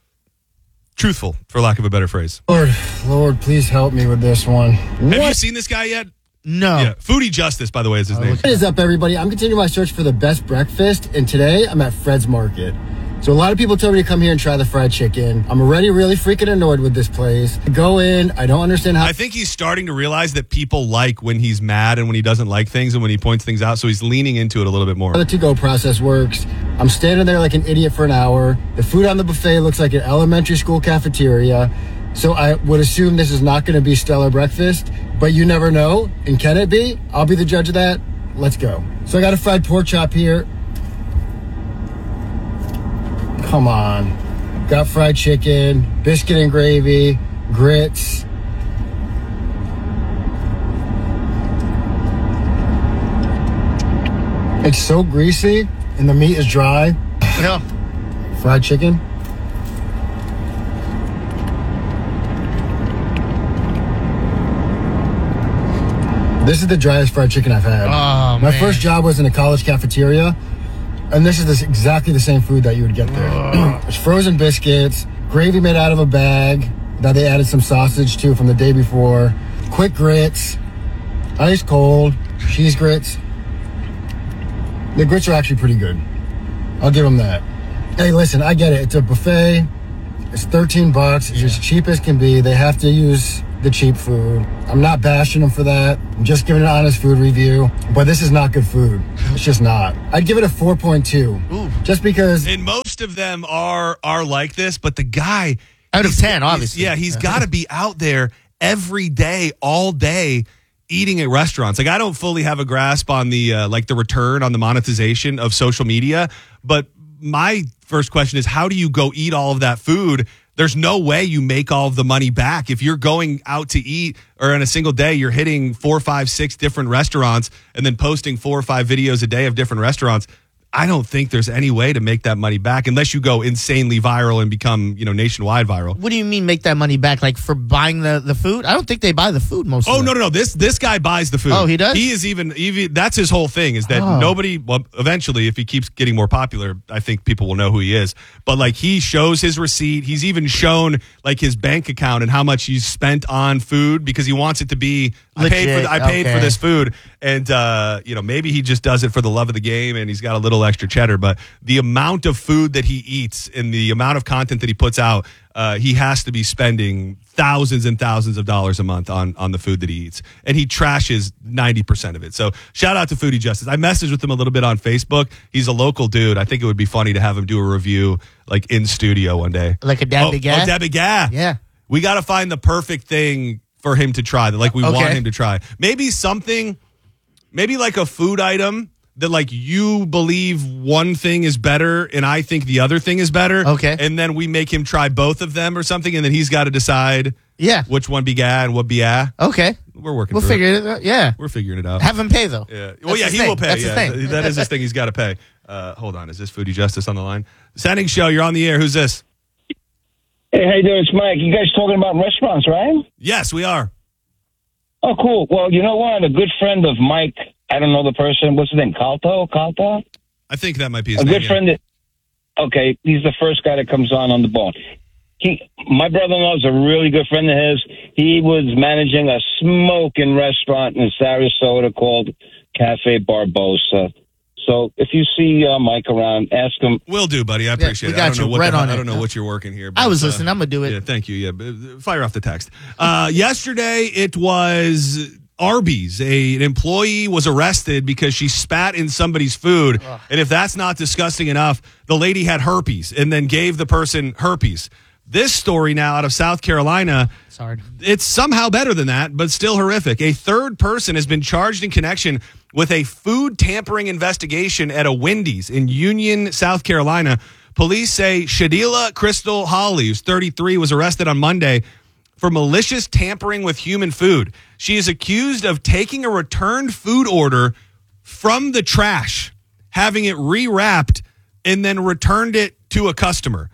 [SPEAKER 2] truthful, for lack of a better phrase.
[SPEAKER 15] Lord, Lord, please help me with this one.
[SPEAKER 2] Have you seen this guy yet?
[SPEAKER 3] No.
[SPEAKER 2] Yeah, Foodie Justice, by the way, is his name.
[SPEAKER 15] What is up, everybody? I'm continuing my search for the best breakfast, and today I'm at Fred's Market. So a lot of people told me to come here and try the fried chicken. I'm already really freaking annoyed with this place. I go in, I don't understand how...
[SPEAKER 2] I think he's starting to realize that people like when he's mad and when he doesn't like things and when he points things out, so he's leaning into it a little bit more.
[SPEAKER 15] the to-go process works. I'm standing there like an idiot for an hour. The food on the buffet looks like an elementary school cafeteria. So I would assume this is not going to be stellar breakfast, but you never know. And can it be? I'll be the judge of that. Let's go. So I got a fried pork chop here. Come on. Got fried chicken, biscuit and gravy, grits. It's so greasy and the meat is dry.
[SPEAKER 3] Yeah.
[SPEAKER 15] Fried chicken. This is the driest fried chicken I've had.
[SPEAKER 3] Oh,
[SPEAKER 15] My
[SPEAKER 3] man.
[SPEAKER 15] first job was in a college cafeteria, and this is this, exactly the same food that you would get there. It's frozen biscuits, gravy made out of a bag that they added some sausage to from the day before, quick grits, ice cold. cheese grits. The grits are actually pretty good. I'll give them that. Hey, listen, I get it. It's a buffet. It's thirteen bucks. It's as cheap as can be. They have to use the cheap food. I'm not bashing them for that. I'm just giving an honest food review. But this is not good food. It's just not. I'd give it a four point two.
[SPEAKER 2] Ooh.
[SPEAKER 15] Just because.
[SPEAKER 2] And most of them are are like this, but the guy
[SPEAKER 3] out of ten,
[SPEAKER 2] he's-
[SPEAKER 3] obviously.
[SPEAKER 2] yeah, he's got to be out there every day, all day, eating at restaurants. Like, I don't fully have a grasp on the uh, like the return on the monetization of social media, but my first question is, how do you go eat all of that food? There's no way you make all of the money back. If you're going out to eat, or in a single day, you're hitting four, five, six different restaurants and then posting four or five videos a day of different restaurants, I don't think there's any way to make that money back unless you go insanely viral and become, you know, nationwide viral.
[SPEAKER 3] What do you mean make that money back? Like for buying the, the food? I don't think they buy the food most of
[SPEAKER 2] Oh,
[SPEAKER 3] the
[SPEAKER 2] no, no, no. This this guy buys the food.
[SPEAKER 3] Oh, he does?
[SPEAKER 2] He is even, even that's his whole thing is that
[SPEAKER 3] Oh.
[SPEAKER 2] nobody, well, eventually, if he keeps getting more popular, I think people will know who he is. But like, he shows his receipt. He's even shown like his bank account and how much he's spent on food because he wants it to be, I paid
[SPEAKER 3] Legit,
[SPEAKER 2] for, I paid
[SPEAKER 3] okay.
[SPEAKER 2] for this food. And, uh, you know, maybe he just does it for the love of the game and he's got a little extra cheddar. But the amount of food that he eats and the amount of content that he puts out, uh, he has to be spending thousands and thousands of dollars a month on, on the food that he eats. And he trashes ninety percent of it. So shout out to Foodie Justice. I messaged with him a little bit on Facebook. He's a local dude. I think it would be funny to have him do a review like in studio one day.
[SPEAKER 3] Like a Dad
[SPEAKER 2] oh,
[SPEAKER 3] Big Guy?
[SPEAKER 2] Oh, Dad Big Guy.
[SPEAKER 3] Yeah.
[SPEAKER 2] We got to find the perfect thing for him to try, that like we
[SPEAKER 3] Okay.
[SPEAKER 2] want him to try. Maybe something, maybe like a food item that like you believe one thing is better and I think the other thing is better.
[SPEAKER 3] Okay.
[SPEAKER 2] And then we make him try both of them or something, and then he's got to decide
[SPEAKER 3] Yeah.
[SPEAKER 2] which one be ga and what be ah.
[SPEAKER 3] Okay.
[SPEAKER 2] We're working
[SPEAKER 3] We'll
[SPEAKER 2] through
[SPEAKER 3] figure
[SPEAKER 2] it.
[SPEAKER 3] it out. Yeah.
[SPEAKER 2] We're figuring it out.
[SPEAKER 3] Have him pay, though.
[SPEAKER 2] Yeah.
[SPEAKER 3] That's
[SPEAKER 2] Well, yeah,
[SPEAKER 3] his
[SPEAKER 2] he
[SPEAKER 3] thing.
[SPEAKER 2] will pay.
[SPEAKER 3] That's his
[SPEAKER 2] yeah.
[SPEAKER 3] thing.
[SPEAKER 2] That is his thing. He's got to pay. Uh, hold on. Is this Foodie Justice on the line? Sending show. You're on the air. Who's this?
[SPEAKER 18] Hey, how you doing? It's Mike. You guys talking about restaurants, right?
[SPEAKER 2] Yes, we are.
[SPEAKER 18] Oh, cool. Well, you know what? A good friend of Mike, I don't know the person. What's his name? Calto? Calto?
[SPEAKER 2] I think that might be his
[SPEAKER 18] A
[SPEAKER 2] name.
[SPEAKER 18] good
[SPEAKER 2] yeah.
[SPEAKER 18] friend that, okay, he's the first guy that comes on on the bone. He, my brother-in-law is a really good friend of his. He was managing a smoking restaurant in Sarasota called Cafe Barbosa. So if you see uh, Mike around, ask him.
[SPEAKER 2] Will do, buddy. I appreciate
[SPEAKER 3] we
[SPEAKER 2] it. I
[SPEAKER 3] got
[SPEAKER 2] don't know
[SPEAKER 3] you
[SPEAKER 2] what
[SPEAKER 3] right
[SPEAKER 2] the,
[SPEAKER 3] on
[SPEAKER 2] I
[SPEAKER 3] it.
[SPEAKER 2] don't know what you're working here.
[SPEAKER 3] I was
[SPEAKER 2] uh,
[SPEAKER 3] listening. I'm going to do it.
[SPEAKER 2] Yeah, thank you. Yeah, but fire off the text. Uh, yesterday, it was Arby's. A, an employee was arrested because she spat in somebody's food. Ugh. And if that's not disgusting enough, the lady had herpes and then gave the person herpes. This story now out of South Carolina,
[SPEAKER 3] It's hard.
[SPEAKER 2] it's somehow better than that, but still horrific. A third person has been charged in connection with a food tampering investigation at a Wendy's in Union, South Carolina. Police say Shadila Crystal Hawley, who's thirty-three, was arrested on Monday for malicious tampering with human food. She is accused of taking a returned food order from the trash, having it rewrapped, and then returned it to a customer.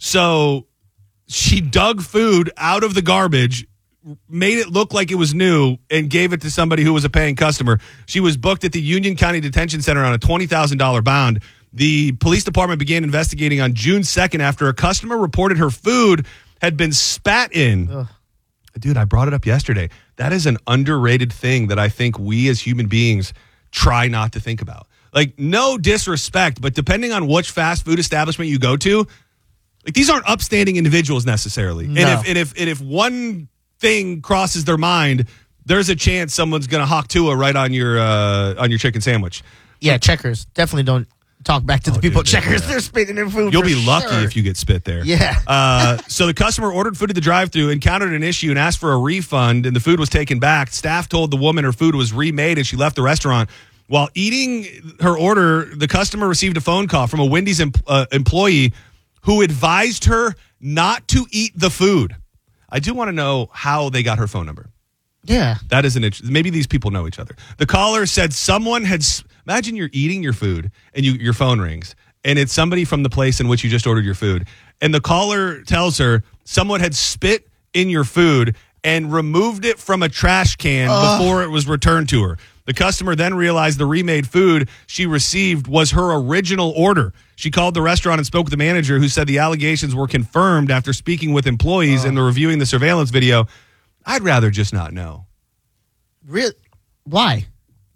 [SPEAKER 2] So she dug food out of the garbage, made it look like it was new, and gave it to somebody who was a paying customer. She was booked at the Union County Detention Center on a twenty thousand dollars bond. The police department began investigating on June second after a customer reported her food had been spat in. Ugh. Dude, I brought it up yesterday. That is an underrated thing that I think we as human beings try not to think about. Like, no disrespect, but depending on which fast food establishment you go to, like, these aren't upstanding individuals necessarily.
[SPEAKER 3] No.
[SPEAKER 2] And if and if and if one thing crosses their mind, there's a chance someone's going to hawk Tua right on your uh, on your chicken sandwich.
[SPEAKER 3] Yeah, Checkers. Definitely don't talk back to the
[SPEAKER 2] Oh,
[SPEAKER 3] people
[SPEAKER 2] dude,
[SPEAKER 3] at Checkers.
[SPEAKER 2] yeah.
[SPEAKER 3] They're spitting in food.
[SPEAKER 2] You'll
[SPEAKER 3] for
[SPEAKER 2] be lucky
[SPEAKER 3] sure.
[SPEAKER 2] if you get spit there.
[SPEAKER 3] Yeah.
[SPEAKER 2] uh, so the customer ordered food at the drive-thru, encountered an issue, and asked for a refund, and the food was taken back. Staff told the woman her food was remade, and she left the restaurant. While eating her order, the customer received a phone call from a Wendy's em- uh, employee who advised her not to eat the food. I do want to know how they got her phone number.
[SPEAKER 3] Yeah.
[SPEAKER 2] That is an interesting. Maybe these people know each other. The caller said someone had. Imagine you're eating your food and you your phone rings and it's somebody from the place in which you just ordered your food. And the caller tells her someone had spit in your food and removed it from a trash can
[SPEAKER 3] Ugh.
[SPEAKER 2] before it was returned to her. The customer then realized the remade food she received was her original order. She called the restaurant and spoke with the manager, who said the allegations were confirmed after speaking with employees and reviewing the surveillance video. I'd rather just not know.
[SPEAKER 3] Really? Why?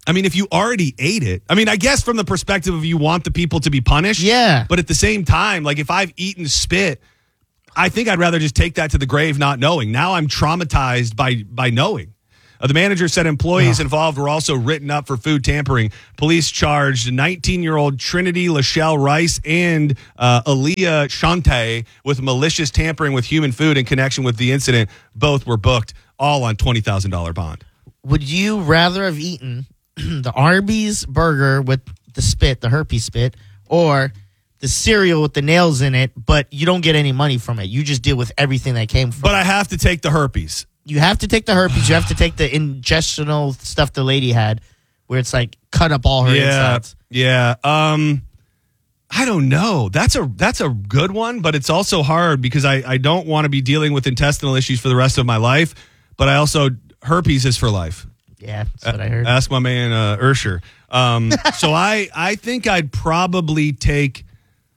[SPEAKER 2] I mean, if you already ate it, I mean, I guess from the perspective of you want the people to be punished.
[SPEAKER 3] Yeah.
[SPEAKER 2] But at the same time, like if I've eaten spit, I think I'd rather just take that to the grave not knowing. Now I'm traumatized by by knowing. Uh, the manager said employees oh. involved were also written up for food tampering. Police charged nineteen-year-old Trinity Lachelle Rice and uh, Aaliyah Shante with malicious tampering with human food in connection with the incident. Both were booked, all on twenty thousand dollars bond.
[SPEAKER 3] Would you rather have eaten the Arby's burger with the spit, the herpes spit, or the cereal with the nails in it, but you don't get any money from it? You just deal with everything that came from
[SPEAKER 2] But
[SPEAKER 3] it.
[SPEAKER 2] I have to take the herpes.
[SPEAKER 3] You have to take the herpes. You have to take the ingestional stuff the lady had, where it's like cut up all her
[SPEAKER 2] yeah,
[SPEAKER 3] insides.
[SPEAKER 2] Yeah. Um, I don't know. That's a that's a good one, but it's also hard because I, I don't want to be dealing with intestinal issues for the rest of my life, but I also, herpes is for life.
[SPEAKER 3] Yeah, that's what I heard.
[SPEAKER 2] Ask my man uh, Ursher. Um, so I I think I'd probably take.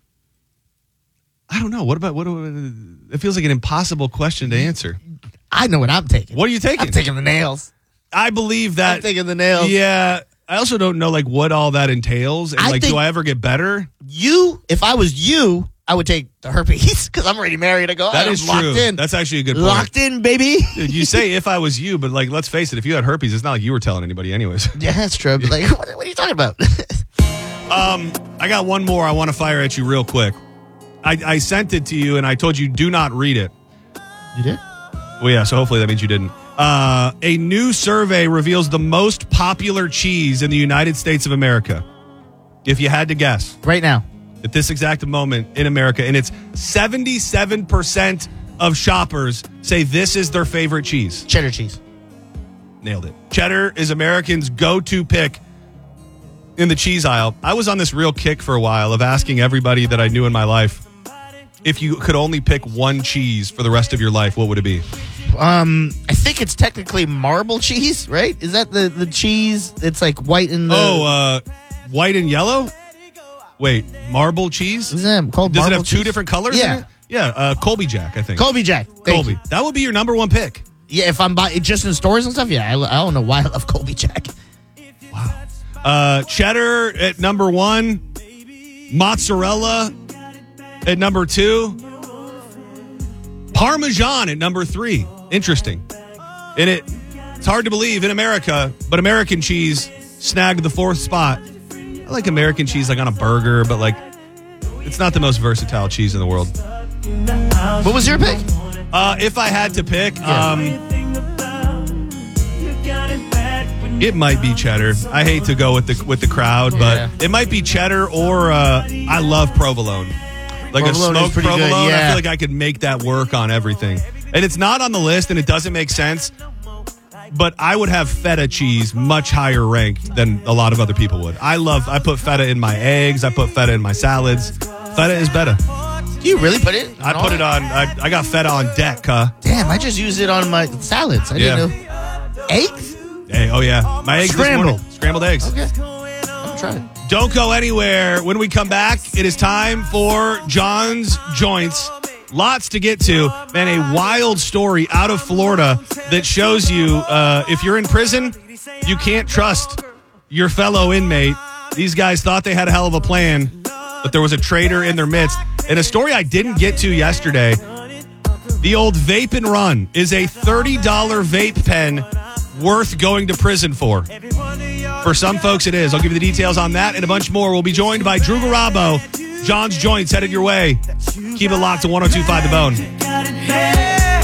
[SPEAKER 2] I don't know. What about what? It feels like an impossible question to answer.
[SPEAKER 3] I know what I'm taking.
[SPEAKER 2] What are you taking?
[SPEAKER 3] I'm taking the nails.
[SPEAKER 2] I believe that.
[SPEAKER 3] I'm taking the nails.
[SPEAKER 2] Yeah. I also don't know like what all that entails, and
[SPEAKER 3] I
[SPEAKER 2] like,
[SPEAKER 3] think-
[SPEAKER 2] do I ever get better?
[SPEAKER 3] You, if I was you, I would take the herpes because I'm already married. I go,
[SPEAKER 2] That
[SPEAKER 3] I'm
[SPEAKER 2] is
[SPEAKER 3] locked
[SPEAKER 2] true.
[SPEAKER 3] in.
[SPEAKER 2] That's actually a good point.
[SPEAKER 3] Locked in, baby.
[SPEAKER 2] Dude, you say if I was you, but like, let's face it, if you had herpes, it's not like you were telling anybody anyways.
[SPEAKER 3] Yeah, that's true. But like, what, what are you talking about?
[SPEAKER 2] um, I got one more I want to fire at you real quick. I, I sent it to you and I told you do not read it.
[SPEAKER 3] You did?
[SPEAKER 2] Well, yeah, so hopefully that means you didn't. Uh, a new survey reveals the most popular cheese in the United States of America. If you had to guess.
[SPEAKER 3] Right now.
[SPEAKER 2] At this exact moment in America. And it's seventy-seven percent of shoppers say this is their favorite cheese.
[SPEAKER 3] Cheddar cheese.
[SPEAKER 2] Nailed it. Cheddar is Americans' go-to pick in the cheese aisle. I was on this real kick for a while of asking everybody that I knew in my life, if you could only pick one cheese for the rest of your life, what would it be?
[SPEAKER 3] Um, I think it's technically marble cheese, right? Is that the, the cheese? It's like white and the...
[SPEAKER 2] Oh, uh, white and yellow? Wait, marble cheese?
[SPEAKER 3] Is that called
[SPEAKER 2] Does it
[SPEAKER 3] marble
[SPEAKER 2] have two
[SPEAKER 3] cheese?
[SPEAKER 2] different colors
[SPEAKER 3] Yeah.
[SPEAKER 2] in it? Yeah, uh, Colby Jack, I think.
[SPEAKER 3] Colby Jack. Thank
[SPEAKER 2] Colby.
[SPEAKER 3] you.
[SPEAKER 2] That would be your number one pick.
[SPEAKER 3] Yeah, if I'm buying just in stores and stuff, yeah, I, I don't know why I love Colby Jack.
[SPEAKER 2] Uh, cheddar at number one. Mozzarella at number two. Parmesan at number three. Interesting. And it, it's hard to believe in America, but American cheese snagged the fourth spot. I like American cheese like on a burger, but like it's not the most versatile cheese in the world.
[SPEAKER 3] What was your pick?
[SPEAKER 2] Uh, if I had to pick, um, it might be cheddar. I hate to go with the with the crowd, but
[SPEAKER 3] Yeah.
[SPEAKER 2] it might be cheddar or uh, I love provolone. Like
[SPEAKER 3] Provolone
[SPEAKER 2] a
[SPEAKER 3] is
[SPEAKER 2] smoked
[SPEAKER 3] pretty good,
[SPEAKER 2] provolone, I
[SPEAKER 3] yeah.
[SPEAKER 2] feel like I could make that work on everything. And it's not on the list, and it doesn't make sense. But I would have feta cheese much higher ranked than a lot of other people would. I love. I put feta in my eggs. I put feta in my salads. Feta is better.
[SPEAKER 3] Do you really put it?
[SPEAKER 2] I put it on. I, I got feta on deck, huh?
[SPEAKER 3] Damn, I just use it on my salads. I
[SPEAKER 2] Yeah.
[SPEAKER 3] didn't know. Eggs?
[SPEAKER 2] Hey, oh yeah, my eggs this
[SPEAKER 3] Scrambled.
[SPEAKER 2] morning. Scrambled eggs.
[SPEAKER 3] Okay. I'll try it.
[SPEAKER 2] Don't go anywhere. When we come back, it is time for John's Joints. Lots to get to. Man, a wild story out of Florida that shows you uh, if you're in prison, you can't trust your fellow inmate. These guys thought they had a hell of a plan, but there was a traitor in their midst. And a story I didn't get to yesterday, the old Vape and Run is a thirty dollars vape pen worth going to prison for. For some folks, it is. I'll give you the details on that and a bunch more. We'll be joined by Drew Garabo. John's Joints headed your way. Keep it locked to one oh two point five The Bone.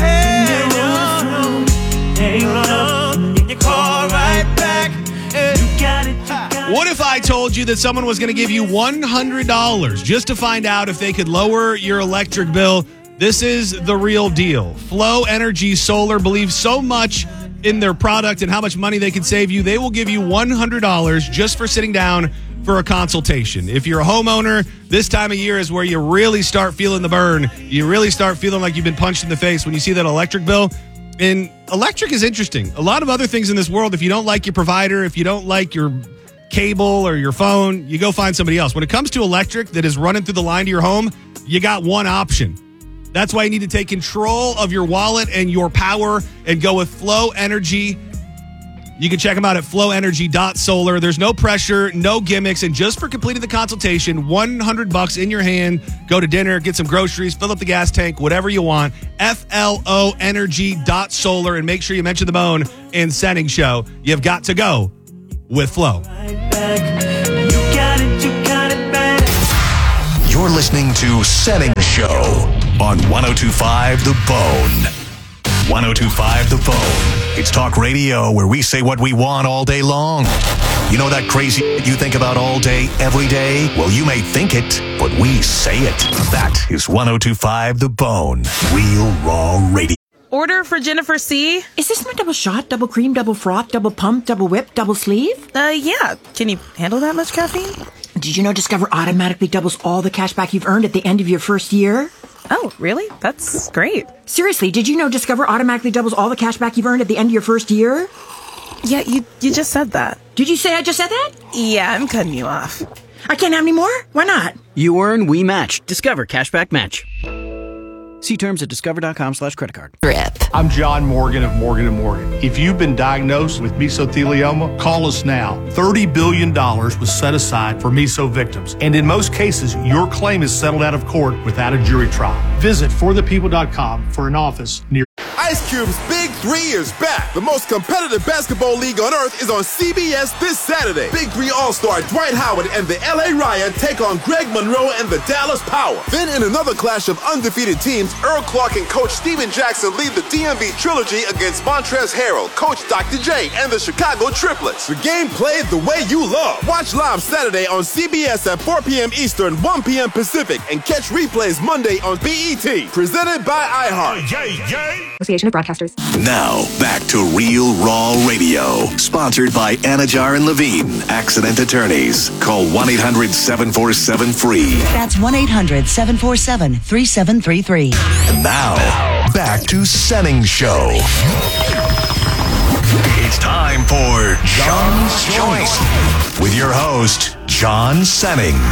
[SPEAKER 2] What if I told you that someone was going to give you one hundred dollars just to find out if they could lower your electric bill? This is the real deal. Flow Energy Solar believes so much in their product and how much money they can save you. They will give you one hundred dollars just for sitting down for a consultation. If you're a homeowner, this time of year is where you really start feeling the burn. You really start feeling like you've been punched in the face when you see that electric bill. And electric is interesting. A lot of other things in this world, if you don't like your provider, if you don't like your cable or your phone, you go find somebody else. When it comes to electric that is running through the line to your home, you got one option. That's why you need to take control of your wallet and your power and go with Flow Energy You can check them out at flow energy dot solar. There's no pressure, no gimmicks, and just for completing the consultation, one hundred bucks in your hand. Go to dinner, get some groceries, fill up the gas tank, whatever you want. F L O energy dot solar, and make sure you mention the Bone and Setting Show. You've got to go with Flow.
[SPEAKER 7] You're listening to Setting Show on one oh two point five The Bone. one oh two point five The Bone. It's talk radio where we say what we want all day long. You know that crazy you think about all day, every day? Well, you may think it, but we say it. That is one oh two point five The Bone. Real Raw Radio.
[SPEAKER 8] Order for Jennifer C.
[SPEAKER 9] Is this my double shot, double cream, double froth, double pump, double whip, double sleeve?
[SPEAKER 8] Uh, yeah. Can you handle that much caffeine?
[SPEAKER 9] Did you know Discover automatically doubles all the cash back you've earned at the end of your first year?
[SPEAKER 8] Oh, really? That's great.
[SPEAKER 9] Seriously, did you know Discover automatically doubles all the cash back you've earned at the end of your first year?
[SPEAKER 8] Yeah, you you just said that.
[SPEAKER 9] Did you say I just said that?
[SPEAKER 8] Yeah, I'm cutting you off.
[SPEAKER 9] I can't have any more? Why not?
[SPEAKER 10] You earn, we match. Discover Cashback Match. See terms at discover.com slash credit card.
[SPEAKER 19] I'm John Morgan of Morgan and Morgan. If you've been diagnosed with mesothelioma, call us now. thirty billion dollars was set aside for meso victims. And in most cases, your claim is settled out of court without a jury trial. Visit for the people dot com for an office near.
[SPEAKER 11] Ice Cube's Big Three is back. The most competitive basketball league on earth is on C B S this Saturday. Big Three All-Star Dwight Howard and the L A Riot take on Greg Monroe and the Dallas Power. Then in another clash of undefeated teams, Earl Clark and Coach Steven Jackson lead the D M V trilogy against Montrezl Harrell, Coach Doctor J, and the Chicago Triplets. The game played the way you love. Watch live Saturday on C B S at four p.m. Eastern, one p.m. Pacific, and catch replays Monday on B E T. Presented by iHeart.
[SPEAKER 12] Yay, yay. Association of Broadcasters.
[SPEAKER 7] Now, back to Real Raw Radio. Sponsored by Anajar and Levine, Accident Attorneys. Call one eight hundred seven four seven free.
[SPEAKER 20] That's one eight hundred seven four seven three seven three three.
[SPEAKER 7] And now, back to Setting Show. It's time for John's Choice with your host, John Senning.